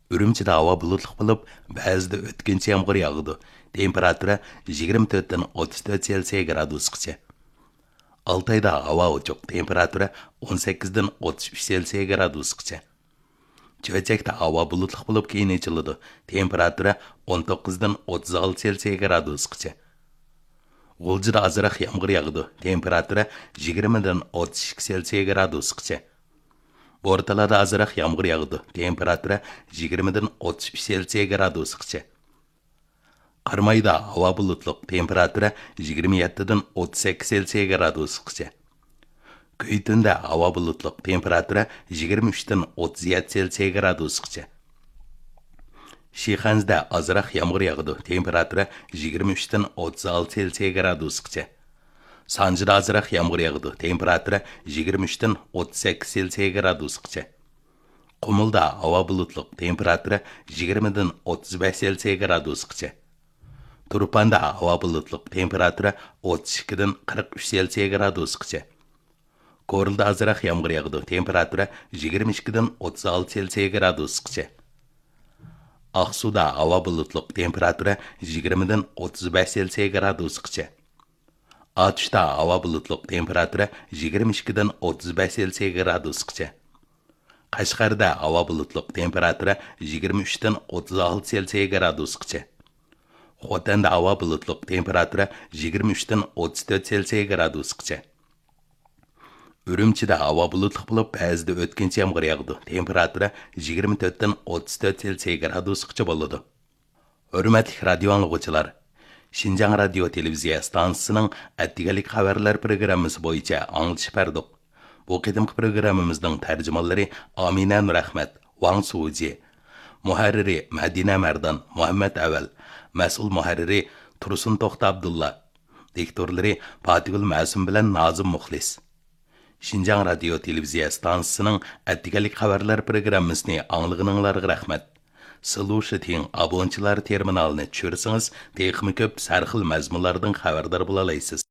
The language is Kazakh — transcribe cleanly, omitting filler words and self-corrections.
Үрімчіде ауа бұлытлық болып, бәзді өткінші ямғыр яғыды. Температура 24-тен 34 Цельсия градусқыча. Алтайда ауа ұчық, температура 18-ден 33 Цельсия градусқыча. Чөчекте ауа бұлытлық болып кейін ечіліді. Температура 19-ден 36 Цельсия градусқыча. Ғылжыда азырақ ямғыр яғыды. Температура 20-ден 32 Цельсия градусқыча. Орталада азырақ ямғыр яғыды. Температура 20-ден 33 Цельсия градусқыча. Қармайда ауа бұлытлық. Температура 27-ден 38 Цельсия градусқыча. Көйтінде ауа бұлытлық. Температура 23-ден 37 Цельсия градусқыча. Шиханзда азырақ ямғыр яғыды. Температура 23-ден 36 Цельсия градусқыча. Санжыда азырақ ямғыр яғыды. Температура 23-ден 38 Цельсия градусқыча. Құмылда ауа бұлытлық. Температура 20-ден 35 Цельсия градусқыча. Турпанда ауа бұлытлық. Температура 32-ден 43 Цельсия градусқыча. Корылда азырақ ямғыр яғыды. Температура 22-ден 36 Цельсия градусқыча. Ақсуда ауа бұлытлық. Температура 20-ден 35 Цельсия градусқыча. Атышта ауа бұлытлық. Температура 22-ден 35 Цельсия градусқыча. Қашқарда ауа бұлытлық. Температура 23-ден 36 Цельсия градусқыча. Хотанда ауа бұлытлық. Температура 23-ден 34 Цельсия градусқыча. Үрімчіде ауа бұлытлық болып, бәзді өткінші ямғыр яғыды. Температура 24-ден 34 Цельсия градусқыча болады. Hürmetlik radyo anlıqçılar, Şinjan Radio Televiziya Stansiyasının Әттігәлік xabarlar programmasi bo'yicha anglitib berdik. Bu qedimki programmamizning tarjimonlari Amina Nurahmat, Wang Suji, muharriri Madina Mardan, Muhammad Aval, mas'ul muharriri Tursun To'xta Abdulla, diktorlari Fatigul Ma'sum bilan Nazim Muxlis. Şinjan Radio Televiziya Stansiyasının Әттігәлік xabarlar programmasini anglığınızlarga rahmat. Solution abonchilar terminalini tushirsangiz, texnik ko'p sarxil mazmunlardan xabardor bo'la olasiz.